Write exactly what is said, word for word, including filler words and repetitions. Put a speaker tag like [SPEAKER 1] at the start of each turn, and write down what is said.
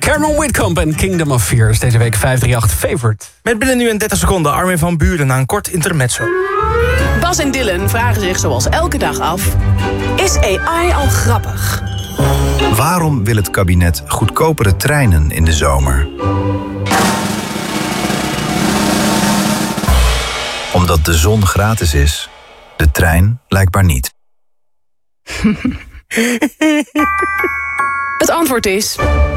[SPEAKER 1] Cameron Whitcomb en Kingdom of Fears. Deze week vijf drie acht Favorite.
[SPEAKER 2] Met binnen nu en dertig seconden Armin van Buuren na een kort intermezzo.
[SPEAKER 3] Bas en Dylan vragen zich zoals elke dag af: is A I al grappig?
[SPEAKER 4] Waarom wil het kabinet goedkopere treinen in de zomer? Omdat de zon gratis is. De trein blijkbaar niet.
[SPEAKER 3] Het antwoord is